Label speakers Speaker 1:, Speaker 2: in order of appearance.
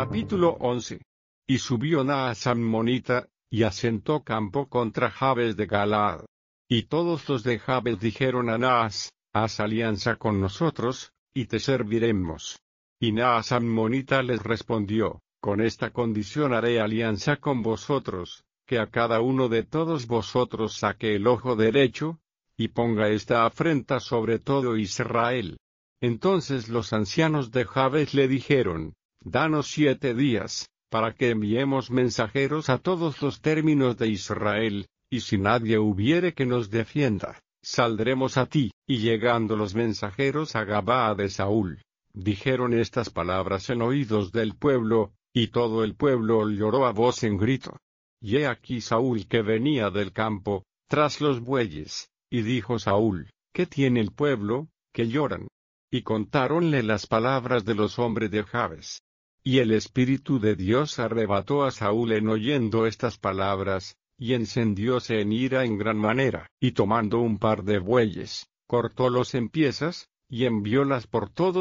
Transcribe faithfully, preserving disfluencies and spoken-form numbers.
Speaker 1: Capítulo once. Y subió Naas ammonita, y asentó campo contra Jabes de Galaad. Y todos los de Jabes dijeron a Naas: haz alianza con nosotros, y te serviremos. Y Naas ammonita les respondió: con esta condición haré alianza con vosotros, que a cada uno de todos vosotros saque el ojo derecho, y ponga esta afrenta sobre todo Israel. Entonces los ancianos de Jabes le dijeron: danos siete días, para que enviemos mensajeros a todos los términos de Israel, y si nadie hubiere que nos defienda, saldremos a ti. Y llegando los mensajeros a Gabaa de Saúl, dijeron estas palabras en oídos del pueblo, y todo el pueblo lloró a voz en grito. Y he aquí Saúl que venía del campo, tras los bueyes, y dijo Saúl: ¿qué tiene el pueblo, que lloran? Y contáronle las palabras de los hombres de Jabes. Y el Espíritu de Dios arrebató a Saúl en oyendo estas palabras, y encendióse en ira en gran manera, y tomando un par de bueyes, cortólos en piezas, y enviólas por todo